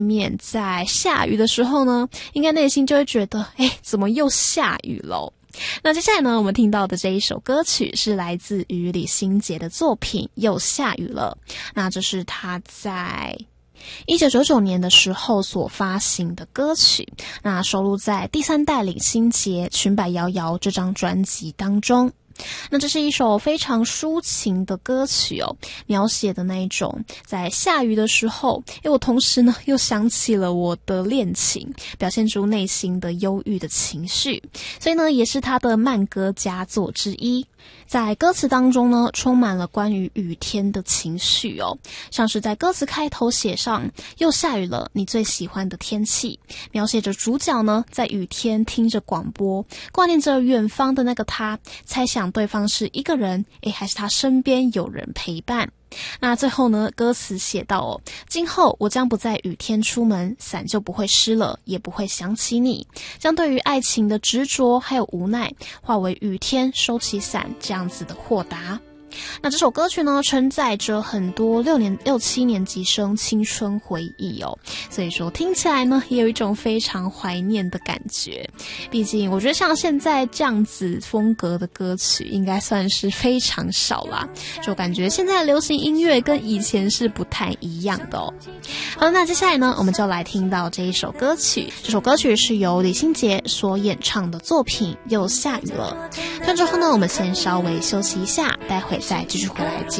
面在下雨的时候呢，应该内心就会觉得，怎么又下雨了？那接下来呢，我们听到的这一首歌曲是来自于李心洁的作品《又下雨了》。那这是她在1999年的时候所发行的歌曲，那收录在第3代李心洁《裙摆摇摇》这张专辑当中。那这是一首非常抒情的歌曲哦，描写的那一种在下雨的时候，我同时呢又想起了我的恋情，表现出内心的忧郁的情绪，所以呢也是他的慢歌佳作之一。在歌词当中呢，充满了关于雨天的情绪哦，像是在歌词开头写上又下雨了，你最喜欢的天气，描写着主角呢在雨天听着广播，挂念着远方的那个他，猜想对方是一个人，还是他身边有人陪伴。那最后呢，歌词写到今后我将不在雨天出门，伞就不会湿了，也不会想起你，将对于爱情的执着还有无奈化为雨天收起伞这样子的豁达。那这首歌曲呢，承载着很多6、7年级生青春回忆哦，所以说听起来呢，也有一种非常怀念的感觉。毕竟我觉得像现在这样子风格的歌曲，应该算是非常少啦，就感觉现在的流行音乐跟以前是不太一样的哦。好，那接下来呢，我们就来听到这一首歌曲。这首歌曲是由李心洁所演唱的作品《又下雨了》。听之后呢，我们先稍微休息一下，待会再继续回来继续